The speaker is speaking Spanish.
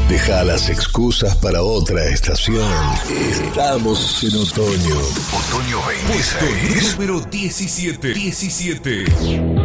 Deja las excusas para otra estación. Estamos en otoño. Otoño 26. Puesto número 17.